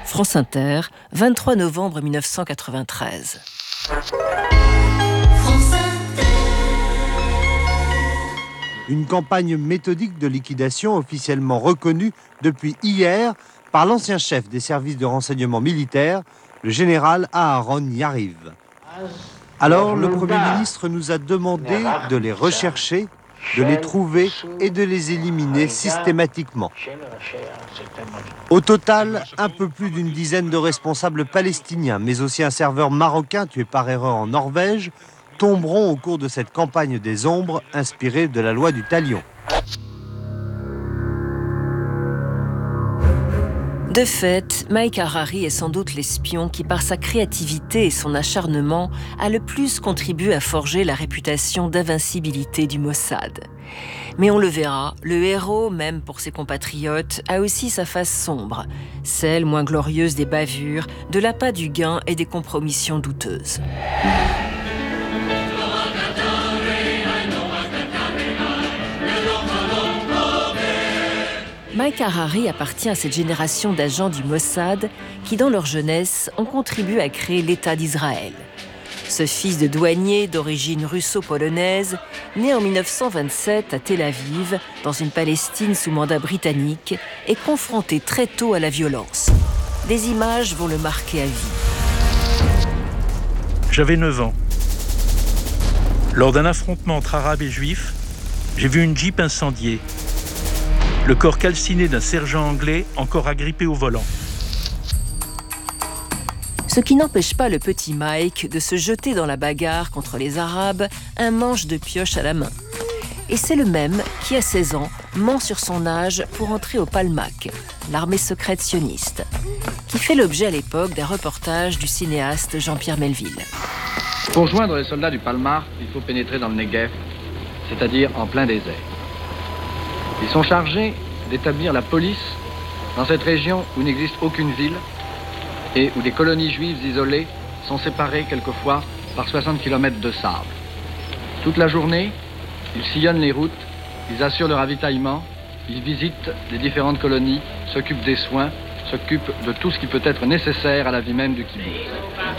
France Inter, 23 novembre 1993. Une campagne méthodique de liquidation officiellement reconnue depuis hier par l'ancien chef des services de renseignement militaire, le général Aharon Yariv. Alors, le Premier ministre nous a demandé de les rechercher, de les trouver et de les éliminer systématiquement. Au total, un peu plus d'une dizaine de responsables palestiniens, mais aussi un serveur marocain tué par erreur en Norvège, tomberont au cours de cette campagne des ombres inspirée de la loi du talion. De fait, Mike Harari est sans doute l'espion qui, par sa créativité et son acharnement, a le plus contribué à forger la réputation d'invincibilité du Mossad. Mais on le verra, le héros, même pour ses compatriotes, a aussi sa face sombre, celle moins glorieuse des bavures, de l'appât du gain et des compromissions douteuses. Mike Harari appartient à cette génération d'agents du Mossad qui, dans leur jeunesse, ont contribué à créer l'État d'Israël. Ce fils de douanier d'origine russo-polonaise, né en 1927 à Tel Aviv, dans une Palestine sous mandat britannique, est confronté très tôt à la violence. Des images vont le marquer à vie. J'avais 9 ans. Lors d'un affrontement entre Arabes et Juifs, j'ai vu une Jeep incendiée. Le corps calciné d'un sergent anglais encore agrippé au volant. Ce qui n'empêche pas le petit Mike de se jeter dans la bagarre contre les Arabes, un manche de pioche à la main. Et c'est le même qui, à 16 ans, ment sur son âge pour entrer au Palmach, l'armée secrète sioniste, qui fait l'objet à l'époque d'un reportage du cinéaste Jean-Pierre Melville. Pour joindre les soldats du Palmach, il faut pénétrer dans le Negev, c'est-à-dire en plein désert. Ils sont chargés d'établir la police dans cette région où n'existe aucune ville et où des colonies juives isolées sont séparées quelquefois par 60 km de sable. Toute la journée, ils sillonnent les routes, ils assurent le ravitaillement, ils visitent les différentes colonies, s'occupent des soins, s'occupent de tout ce qui peut être nécessaire à la vie même du kibbutz.